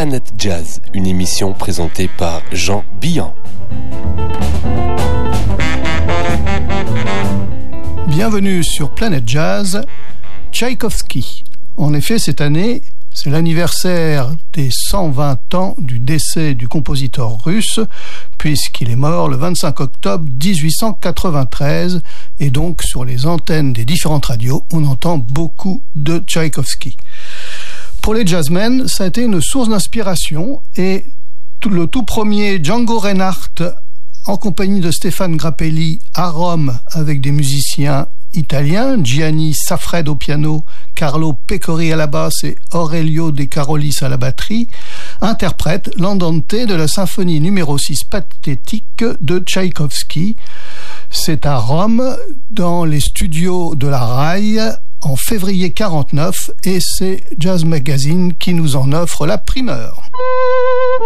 Planète Jazz, une émission présentée par Jean Billan. Bienvenue sur Planète Jazz, Tchaïkovski. En effet, cette année, c'est l'anniversaire des 120 ans du décès du compositeur russe, puisqu'il est mort le 25 octobre 1893, et donc sur les antennes des différentes radios, on entend beaucoup de Tchaïkovski. Pour les jazzmen, ça a été une source d'inspiration, et le tout premier Django Reinhardt, en compagnie de Stéphane Grappelli à Rome, avec des musiciens italiens, Gianni Safred au piano, Carlo Pecori à la basse et Aurelio De Carolis à la batterie, interprète l'andante de la symphonie numéro 6 pathétique de Tchaïkovski. C'est à Rome, dans les studios de la RAI, en février 49, et c'est Jazz Magazine qui nous en offre la primeur.